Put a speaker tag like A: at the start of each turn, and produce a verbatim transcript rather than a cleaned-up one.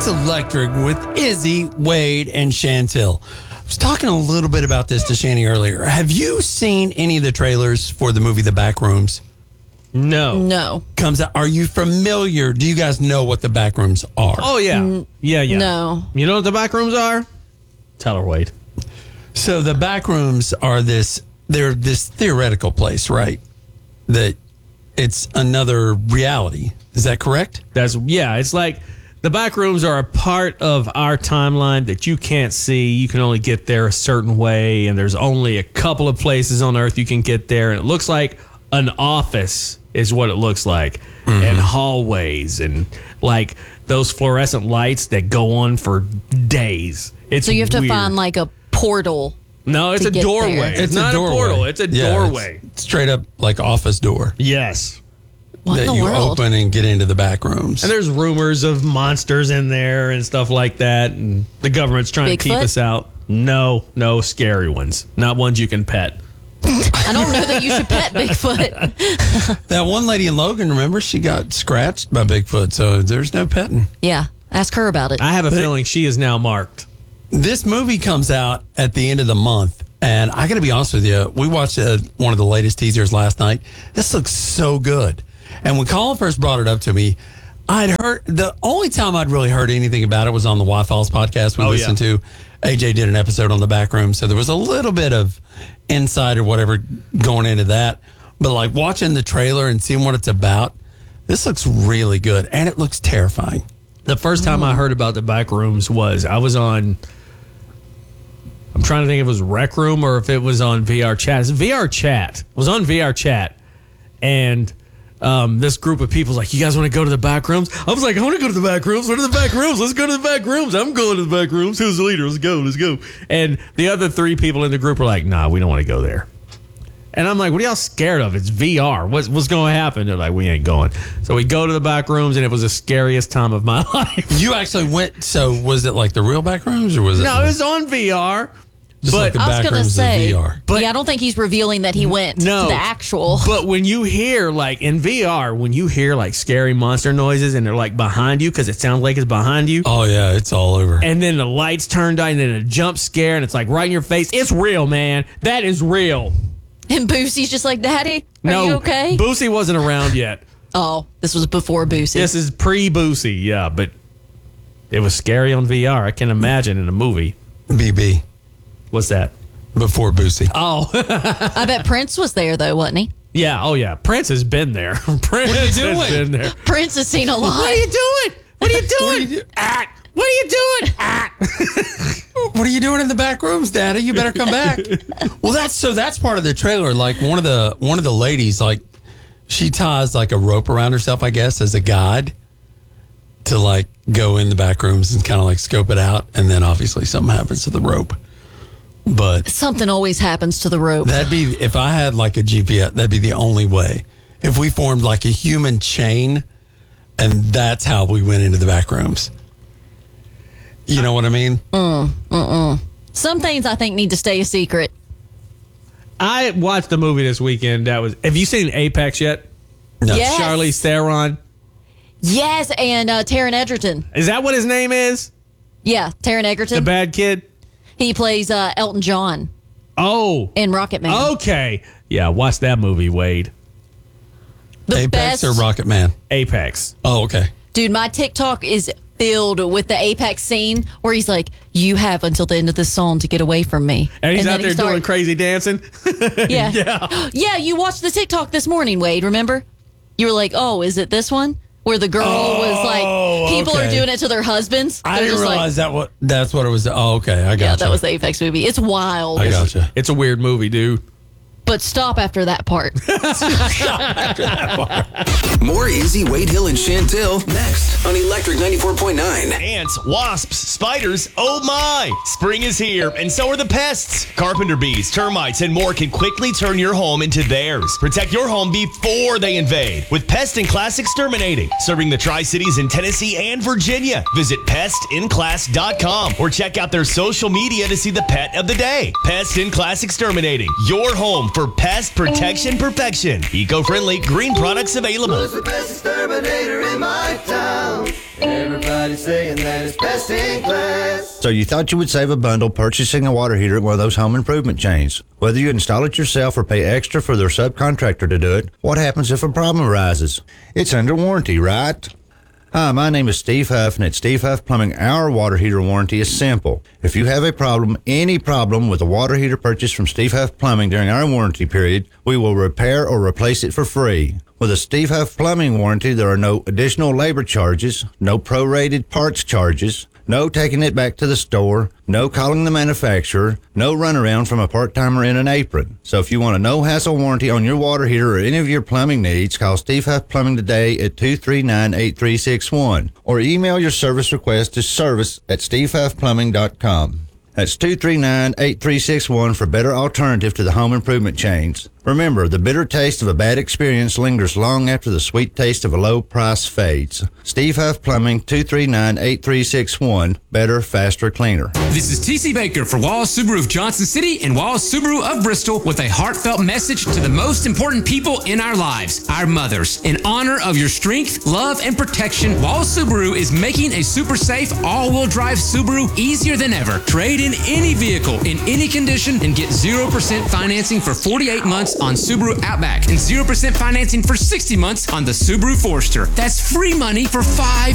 A: It's Electric with Izzy, Wade, and Chantel. I was talking a little bit about this to Shanny earlier. Have you seen any of the trailers for the movie The Backrooms?
B: No.
C: No.
A: Comes out. Are you familiar? Do you guys know what the Backrooms are?
B: Oh, yeah. Mm, yeah, yeah.
C: No.
B: You know what the Backrooms are? Tell her, Wade.
A: So the Backrooms are this, they're this theoretical place, right? That it's another reality. Is that correct?
B: That's yeah, it's like the Backrooms are a part of our timeline that you can't see. You can only get there a certain way, and there's only a couple of places on Earth you can get there, and it looks like an office is what it looks like, mm-hmm. and hallways and like those fluorescent lights that go on for days. It's
C: so you have to
B: weird.
C: find like a portal.
B: No, it's a doorway.
C: There.
B: It's,
A: it's
B: not
A: a, doorway.
B: a portal. It's a
A: yeah,
B: doorway.
A: It's straight up like office door.
B: Yes.
C: What
A: that
C: in the
A: you
C: world?
A: open and get into the back rooms.
B: And there's rumors of monsters in there and stuff like that. And the government's trying
C: Bigfoot?
B: to keep us out. No, no scary ones. Not ones you can pet.
C: I don't know that you should pet Bigfoot.
A: That one lady in Logan, remember, she got scratched by Bigfoot, so there's no petting.
C: Yeah. Ask her about it.
B: I have a feeling she is now marked.
A: This movie comes out at the end of the month, and I got to be honest with you, we watched uh, one of the latest teasers last night. This looks so good. And when Colin first brought it up to me, I'd heard, the only time I'd really heard anything about it was on the Y-Files podcast we
B: oh,
A: listened
B: yeah.
A: to. A J did an episode on the back room, so there was a little bit of insight or whatever going into that. But like watching the trailer and seeing what it's about, this looks really good, and it looks terrifying.
B: The first time I heard about the Backrooms was I was on, I'm trying to think if it was Rec Room or if it was on V R Chat. It's V R Chat. It was on V R Chat. And um, this group of people was like, you guys want to go to the back rooms? I was like, I want to go to the back rooms. What are the back rooms? Let's go to the back rooms. I'm going to the back rooms. Who's the leader? Let's go. Let's go. And the other three people in the group were like, nah, we don't want to go there. And I'm like, what are y'all scared of? It's V R. What's, what's going to happen? They're like, we ain't going. So we go to the back rooms, and it was the scariest time of my life.
A: You actually went, so was it like the real back rooms, or was it?
B: No, it was on V R.
A: Just
B: but
A: like the
C: I was
A: back
C: going to
A: rooms of
C: say,
A: V R.
C: but yeah, I don't think he's revealing that he went
B: No.
C: to the actual.
B: But when you hear, like, in V R, when you hear, like, scary monster noises and they're, like, behind you because it sounds like it's behind you.
A: Oh, yeah, it's all over.
B: And then the lights turned on and then a jump scare and it's, like, right in your face. It's real, man. That is real.
C: And Boosie's just like, Daddy, are
B: no,
C: you okay?
B: Boosie wasn't around yet.
C: Oh, this was before Boosie.
B: This is pre-Boosie, yeah. But it was scary on V R. I can imagine in a movie.
A: B B.
B: What's that?
A: Before Boosie.
B: Oh.
C: I bet Prince was there, though, wasn't he?
B: Yeah, oh, yeah. Prince has been there. Prince
A: What are you doing?
B: has been there.
C: Prince has seen a lot.
B: What are you doing? What are you doing?
A: What are you do-
B: Ah, what are you doing? Ah.
A: What are you doing in the back rooms, Daddy? You better come back. Well, that's so that's part of the trailer. Like one of the one of the ladies, like she ties like a rope around herself, I guess, as a guide to like go in the back rooms and kind of like scope it out, and then obviously something happens to the rope. But
C: Something always happens to the rope.
A: that'd be if I had like a G P S. That'd be the only way. If we formed like a human chain, and that's how we went into the back rooms. You know what I mean?
C: Mm, mm-mm. Some things I think need to stay a secret.
B: I watched the movie this weekend. That was. Have you seen Apex yet?
A: No.
C: Yes.
B: Charlize Theron.
C: Yes, and uh, Taron Egerton.
B: Is that what his name is?
C: Yeah, Taron
B: The
C: Egerton.
B: bad kid.
C: He plays uh, Elton John
B: Oh.
C: in Rocket Man.
B: Okay. Yeah. Watch that movie, Wade.
C: The
A: Apex
C: best,
A: or Rocket Man?
B: Apex.
A: Oh, okay.
C: dude. My TikTok is filled with the Apex scene where he's like, "You have until the end of this song to get away from me,"
B: And he's
C: then
B: out
C: he
B: there
C: start-
B: doing crazy dancing.
C: Yeah.
B: Yeah.
C: Yeah, you watched the TikTok this morning, Wade, remember? You were like, oh, is it this one? Where the girl was like, people
A: okay.
C: are doing it to their husbands.
A: I
C: They're
A: didn't
C: just like-
A: realize that what that's what it was. Oh, okay. I got
C: yeah,
A: you.
C: that was the Apex movie. It's wild.
A: I gotcha.
B: It's a weird movie, dude.
C: But stop after that part.
D: More Izzy, Wade Hill, and Chantel next on Electric ninety-four point nine.
E: Ants, wasps, spiders, oh my! Spring is here, and so are the pests. Carpenter bees, termites, and more can quickly turn your home into theirs. Protect your home before they invade with Pest in Class Exterminating, serving the Tri-Cities in Tennessee and Virginia. Visit pest in class dot com or check out their social media to see the pet of the day. Pest in Class Exterminating, your home for pest protection perfection. Eco-friendly, green products available.
F: Was the best exterminator in my town. Everybody Everybody's saying that it's best in class.
G: So you thought you would save a bundle purchasing a water heater at one of those home improvement chains. Whether you install it yourself or pay extra for their subcontractor to do it, what happens if a problem arises? It's under warranty, right? Hi, my name is Steve Huff, and at Steve Huff Plumbing, our water heater warranty is simple. If you have a problem, any problem with a water heater purchased from Steve Huff Plumbing during our warranty period, we will repair or replace it for free. With a Steve Huff Plumbing warranty, there are no additional labor charges, no prorated parts charges, no taking it back to the store, no calling the manufacturer, no runaround from a part-timer in an apron. So if you want a no-hassle warranty on your water heater or any of your plumbing needs, call Steve Huff Plumbing today at two three nine, eight three six one or email your service request to service at steve huff plumbing dot com. That's two three nine, eight three six one for better alternative to the home improvement chains. Remember, the bitter taste of a bad experience lingers long after the sweet taste of a low price fades. Steve Huff Plumbing, two three nine, eight three six one. Better, faster, cleaner.
H: This is T C Baker for Wallace Subaru of Johnson City and Wallace Subaru of Bristol with a heartfelt message to the most important people in our lives, our mothers. In honor of your strength, love, and protection, Wallace Subaru is making a super safe all-wheel drive Subaru easier than ever. Trade in any vehicle in any condition and get zero percent financing for forty-eight months on Subaru Outback and zero percent financing for sixty months on the Subaru Forester. That's free money for five